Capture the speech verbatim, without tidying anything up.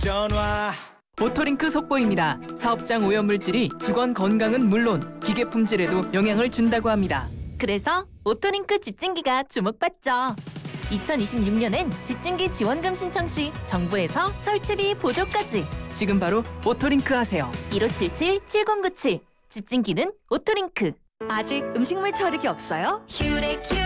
전화. 오토링크 속보입니다. 사업장 오염물질이 직원 건강은 물론 기계 품질에도 영향을 준다고 합니다. 그래서 오토링크 집진기가 주목받죠. 이천이십육 년엔 집진기 지원금 신청 시 정부에서 설치비 보조까지. 지금 바로 오토링크 하세요. 일오칠칠 칠공구칠 집진기는 오토링크. 아직 음식물 처리기 없어요?